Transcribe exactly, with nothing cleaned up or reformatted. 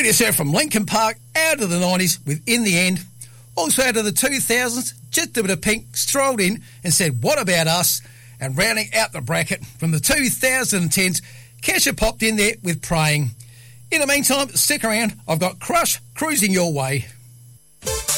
Went yourself from Lincoln Park out of the nineties with In the End. Also out of the two thousands, Just a Bit of Pink strolled in and said, What About Us? And rounding out the bracket from the two thousand tens, Kesha popped in there with Praying. In the meantime, stick around. I've got Crush cruising your way.